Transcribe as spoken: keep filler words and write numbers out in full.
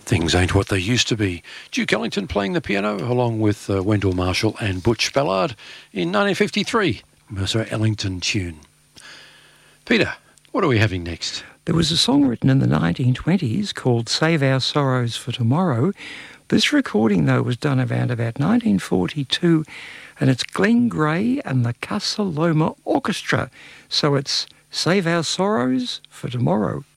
Things Ain't What They Used to Be. Duke Ellington playing the piano along with uh, Wendell Marshall and Butch Ballard in nineteen fifty-three. Mercer Ellington tune. Peter, what are we having next? There was a song written in the nineteen twenties called Save Our Sorrows for Tomorrow. This recording, though, was done around about nineteen forty-two, and it's Glenn Gray and the Casa Loma Orchestra. So it's Save Our Sorrows for Tomorrow.